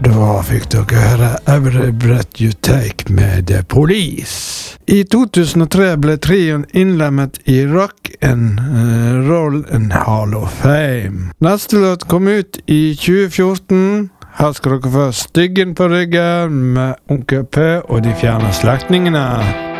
Da fikk dere høre Every Breath You Take med The Police. I 2003 ble trioen innlemmet i Rock and Roll Hall of Fame. Neste låt kom ut i 2014. Her skal dere få Styggen på ryggen med Onkel P og de fjerne slektningene.